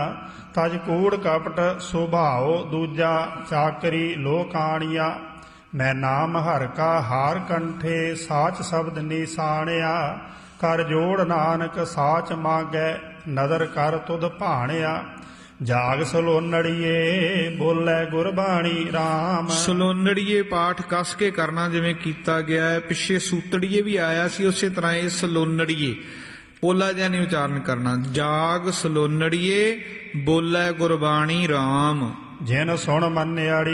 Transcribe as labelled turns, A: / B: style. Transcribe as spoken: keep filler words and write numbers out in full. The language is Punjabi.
A: ਤਜ ਕੂੜ ਕਪਟ ਸੁਭਾਉ, ਦੂਜਾ ਚਾਕਰੀ ਲੋਕਾਣੀਆ। ਮੈਂ ਨਾਮ ਹਰ ਕਾ ਹਾਰ ਕੰਠੇ, ਸਾਚ ਸ਼ਬਦ ਨਿਸ਼ਾਣਿਆ। ਕਰ ਜੋੜ ਨਾਨਕ ਸਾਚ ਮਾਗੈ, ਨਦਰ ਕਰ ਤੁਧ ਭਾਣਿਆ। ਜਾਗ ਸਲੋਨੜੀਏ, ਬੋਲੇ ਗੁਰਬਾਣੀ ਰਾਮ।
B: ਸਲੋਨੜੀਏ ਪਾਠ ਕੱਸ ਕੇ ਕਰਨਾ ਜਿਵੇਂ ਕੀਤਾ ਗਿਆ ਹੈ। ਪਿੱਛੇ ਸੂਤੜੀਏ ਵੀ ਆਇਆ ਸੀ, ਉਸੇ ਤਰ੍ਹਾਂ ਇਹ ਸਲੋਨੜੀਏ ਪੋਲਾ ਜਿਹਾ ਨਹੀਂ ਉਚਾਰਨ ਕਰਨਾ। ਜਾਗ ਸਲੋਨੜੀਏ, ਬੋਲੇ ਗੁਰਬਾਣੀ ਰਾਮ।
A: ਜਿਨ ਸੁਣ ਮੰਨਿਆੜੀ